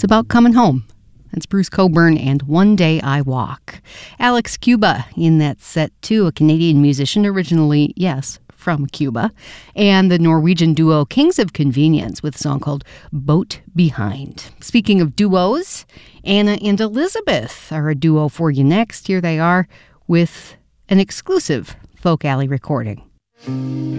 It's about coming home. That's Bruce Cockburn and One Day I Walk. Alex Cuba in that set, too, a Canadian musician, originally, yes, from Cuba. And the Norwegian duo Kings of Convenience with a song called Boat Behind. Speaking of duos, Anna and Elizabeth are a duo for you next. Here they are with an exclusive Folk Alley recording.